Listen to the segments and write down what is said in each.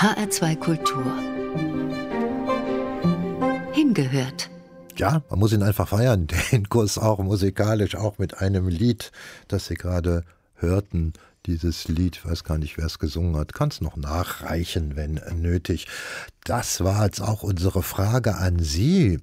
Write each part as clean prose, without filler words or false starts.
HR2 Kultur. Hingehört. Ja, man muss ihn einfach feiern, den Kuss auch musikalisch, auch mit einem Lied, das Sie gerade hörten. Dieses Lied, ich weiß gar nicht, wer es gesungen hat, kann es noch nachreichen, wenn nötig. Das war jetzt auch unsere Frage an Sie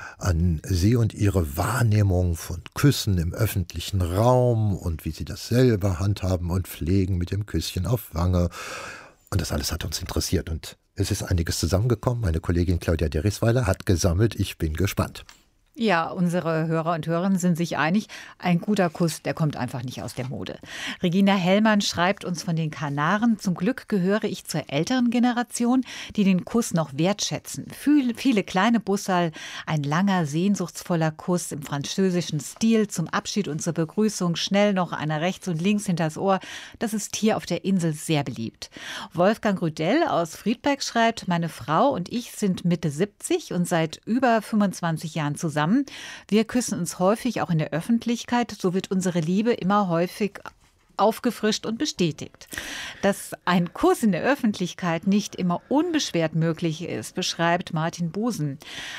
und Ihre Wahrnehmung von Küssen im öffentlichen Raum und wie Sie das selber handhaben und pflegen mit dem Küsschen auf Wange. Und das alles hat uns interessiert und es ist einiges zusammengekommen. Meine Kollegin Claudia Derrisweiler hat gesammelt. Ich bin gespannt. Ja, unsere Hörer und Hörerinnen sind sich einig, ein guter Kuss, der kommt einfach nicht aus der Mode. Regina Hellmann schreibt uns von den Kanaren: Zum Glück gehöre ich zur älteren Generation, die den Kuss noch wertschätzen. Viele kleine Busserl, ein langer, sehnsuchtsvoller Kuss im französischen Stil zum Abschied und zur Begrüßung, schnell noch einer rechts und links hinters Ohr. Das ist hier auf der Insel sehr beliebt. Wolfgang Rüdell aus Friedberg schreibt: Meine Frau und ich sind Mitte 70 und seit über 25 Jahren zusammen. Wir küssen uns häufig, auch in der Öffentlichkeit. So wird unsere Liebe immer häufig aufgefrischt und bestätigt. Dass ein Kuss in der Öffentlichkeit nicht immer unbeschwert möglich ist, beschreibt Martin Busen.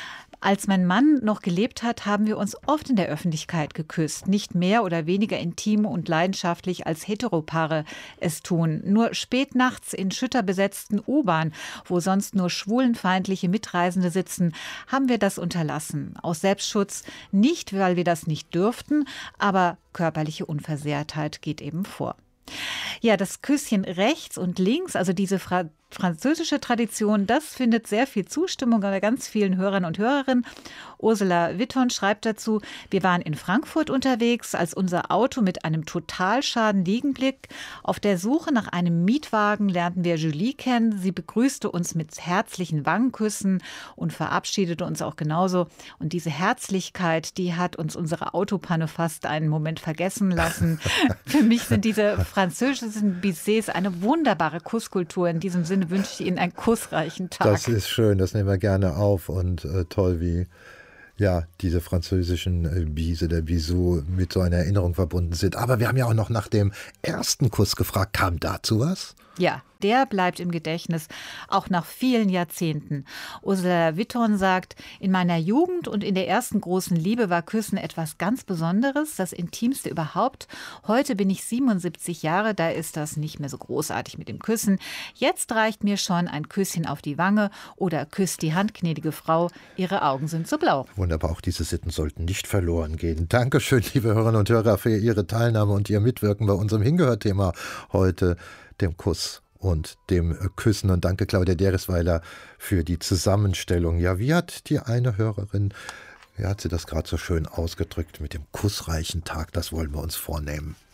Als mein Mann noch gelebt hat, haben wir uns oft in der Öffentlichkeit geküsst. Nicht mehr oder weniger intim und leidenschaftlich als Heteropaare es tun. Nur spät nachts in schütterbesetzten U-Bahn, wo sonst nur schwulenfeindliche Mitreisende sitzen, haben wir das unterlassen. Aus Selbstschutz, nicht weil wir das nicht dürften, aber körperliche Unversehrtheit geht eben vor. Ja, das Küsschen rechts und links, also diese französische Tradition, das findet sehr viel Zustimmung bei ganz vielen Hörern und Hörerinnen. Ursula Witton schreibt dazu: Wir waren in Frankfurt unterwegs, als unser Auto mit einem Totalschaden liegen blieb. Auf der Suche nach einem Mietwagen lernten wir Julie kennen. Sie begrüßte uns mit herzlichen Wangenküssen und verabschiedete uns auch genauso. Und diese Herzlichkeit, die hat uns unsere Autopanne fast einen Moment vergessen lassen. Für mich sind diese französischen Bisets eine wunderbare Kusskultur. In diesem Sinne wünsche ich Ihnen einen kussreichen Tag. Das ist schön, das nehmen wir gerne auf und toll, wie ja diese französischen Bise, der Bisou mit so einer Erinnerung verbunden sind. Aber wir haben ja auch noch nach dem ersten Kuss gefragt. Kam dazu was? Ja, der bleibt im Gedächtnis, auch nach vielen Jahrzehnten. Ursula Witton sagt: In meiner Jugend und in der ersten großen Liebe war Küssen etwas ganz Besonderes, das Intimste überhaupt. Heute bin ich 77 Jahre, da ist das nicht mehr so großartig mit dem Küssen. Jetzt reicht mir schon ein Küsschen auf die Wange oder küsst die Hand, gnädige Frau, Ihre Augen sind so blau. Wunderbar, auch diese Sitten sollten nicht verloren gehen. Dankeschön, liebe Hörerinnen und Hörer, für Ihre Teilnahme und Ihr Mitwirken bei unserem Hingehört-Thema heute, dem Kuss und dem Küssen. Und danke, Claudia Derrisweiler, für die Zusammenstellung. Ja, wie hat die eine Hörerin, wie hat sie das gerade so schön ausgedrückt mit dem kussreichen Tag? Das wollen wir uns vornehmen.